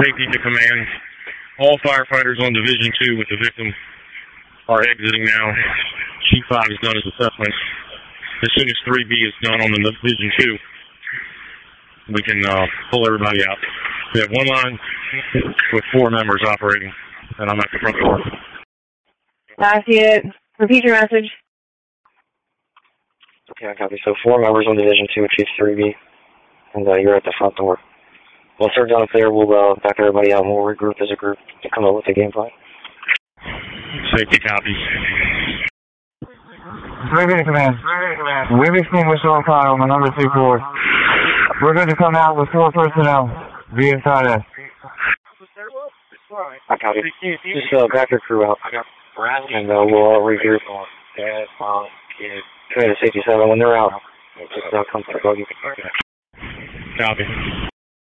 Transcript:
Safety to command. All firefighters on Division 2 with the victim are exiting now. Chief 5 has done his assessment. As soon as 3B is done on the Division 2, we can pull everybody out. We have one line with 4 members operating, and I'm at the front door. I see it. Repeat your message. Okay, I copy. So 4 members on Division 2 with Chief 3B, and you're at the front door. Once they're done up there, we'll back everybody out and we'll regroup as a group to come up with a game plan. Safety copies. 3B to command. We've extinguished all fire on the number 2 floor. We're going to come out with 4 personnel via side S. I copy. Just back your crew out, and we'll regroup. Command to Safety 7, when they're out, just come to the buggy. Copy.